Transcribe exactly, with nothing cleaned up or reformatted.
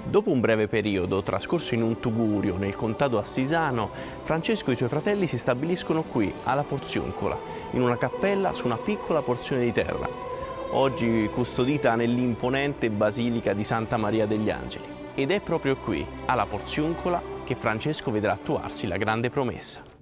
Dopo un breve periodo trascorso in un tugurio nel contado assisano, Francesco e i suoi fratelli si stabiliscono qui, alla Porziuncola, in una cappella su una piccola porzione di terra, oggi custodita nell'imponente basilica di Santa Maria degli Angeli. Ed è proprio qui, alla Porziuncola, che Francesco vedrà attuarsi la grande promessa.